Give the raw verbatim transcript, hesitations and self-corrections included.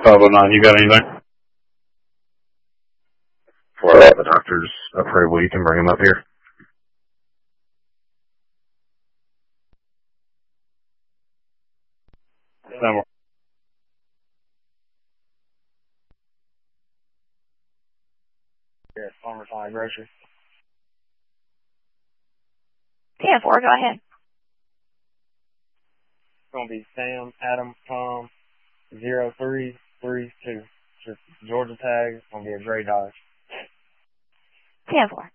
five oh nine, you got anything? For the doctor's approval, you can bring him up here. Number. Here at Farmer's Line Grocery. ten four, go ahead. It's going to be Sam, Adam, Tom, zero three three two. Just Georgia tag. It's going to be a gray Dodge. ten four.